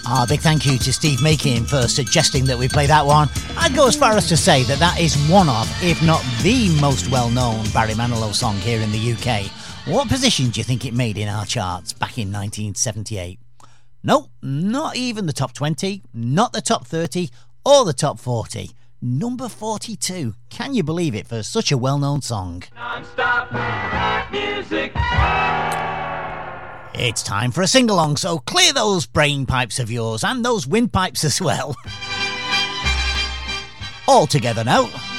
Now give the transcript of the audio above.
Big thank you to Steve Makin for suggesting that we play that one. I'd go as far as to say that that is one of, if not the most well-known Barry Manilow song here in the UK. What position do you think it made in our charts back in 1978? Nope, not even the top 20, not the top 30, or the top 40. Number 42. Can you believe it for such a well-known song? Non-stop music. It's time for a sing-along, so clear those brain pipes of yours and those windpipes as well. All together now.